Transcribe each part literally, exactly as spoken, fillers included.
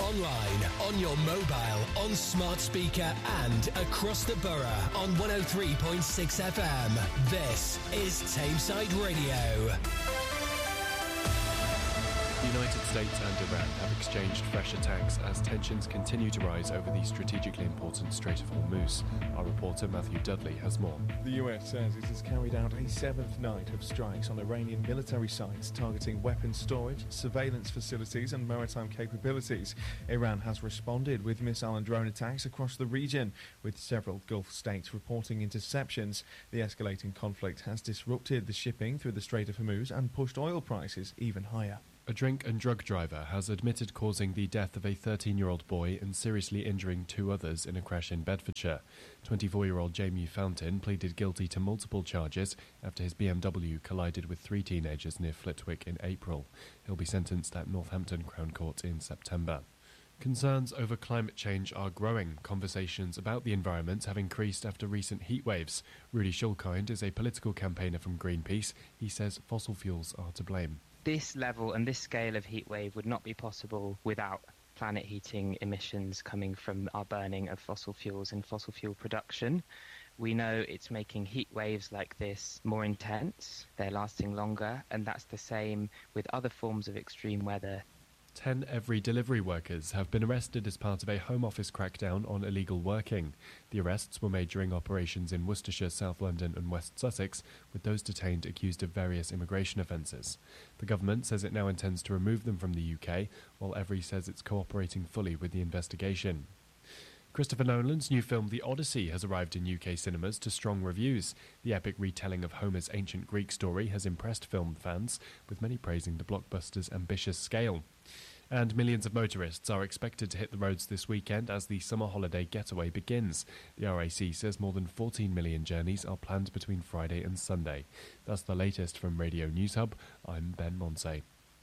online, on your mobile, on smart speaker and across the borough on one oh three point six F M. This is Tameside Radio. The United States and Iran have exchanged fresh attacks as tensions continue to rise over the strategically important Strait of Hormuz. Our reporter Matthew Dudley has more. The U S says it has carried out a seventh night of strikes on Iranian military sites targeting weapons storage, surveillance facilities and maritime capabilities. Iran has responded with missile and drone attacks across the region, with several Gulf states reporting interceptions. The escalating conflict has disrupted the shipping through the Strait of Hormuz and pushed oil prices even higher. A drink and drug driver has admitted causing the death of a thirteen-year-old boy and seriously injuring two others in a crash in Bedfordshire. twenty-four-year-old Jamie Fountain pleaded guilty to multiple charges after his B M W collided with three teenagers near Flitwick in April. He'll be sentenced at Northampton Crown Court in September. Concerns over climate change are growing. Conversations about the environment have increased after recent heat waves. Rudy Schulkind is a political campaigner from Greenpeace. He says fossil fuels are to blame. This level and this scale of heat wave would not be possible without planet heating emissions coming from our burning of fossil fuels and fossil fuel production. We know it's making heat waves like this more intense, they're lasting longer, and that's the same with other forms of extreme weather. Ten Every delivery workers have been arrested as part of a Home Office crackdown on illegal working. The arrests were made during operations in Worcestershire, South London and West Sussex, with those detained accused of various immigration offences. The government says it now intends to remove them from the U K, while Every says it's cooperating fully with the investigation. Christopher Nolan's new film The Odyssey has arrived in U K cinemas to strong reviews. The epic retelling of Homer's ancient Greek story has impressed film fans, with many praising the blockbuster's ambitious scale. And millions of motorists are expected to hit the roads this weekend as the summer holiday getaway begins. The R A C says more than fourteen million journeys are planned between Friday and Sunday. That's the latest from Radio News Hub. I'm Ben Monsey.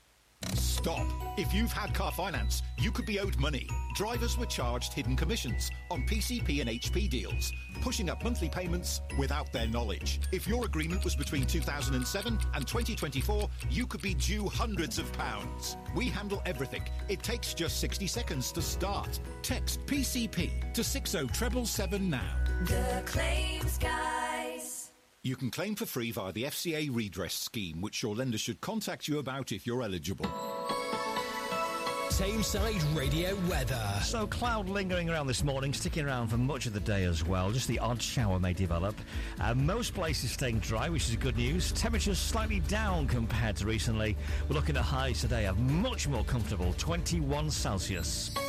Stop! If you've had car finance, you could be owed money. Drivers were charged hidden commissions on P C P and H P deals, pushing up monthly payments without their knowledge. If your agreement was between two thousand seven and twenty twenty-four, you could be due hundreds of pounds. We handle everything. It takes just sixty seconds to start. Text P C P to six oh seven seven now. The Claims Guys. You can claim for free via the F C A redress scheme, which your lender should contact you about if you're eligible. Tameside Radio weather. So cloud lingering around this morning, sticking around for much of the day as well. Just the odd shower may develop. Uh, most places staying dry, which is good news. Temperatures slightly down compared to recently. We're looking at highs today of much more comfortable, twenty-one Celsius.